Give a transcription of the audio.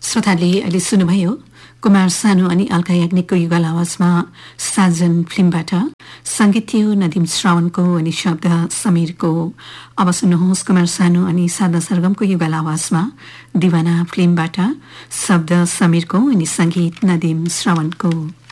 श्रोताले अहिले सुन्नुभयो कुमार सानु अनि अलका याग्निकको युगल आवाजमा साजन फिल्मबाट संगीत थियो नदीम श्रावणको अनि शब्द समीरको। अब सुन्नुहोस् कुमार सानु अनि सादा सरगमको युगल आवाजमा दिवाना फिल्मबाट शब्द समीरको अनि संगीत नदीम श्रावणको।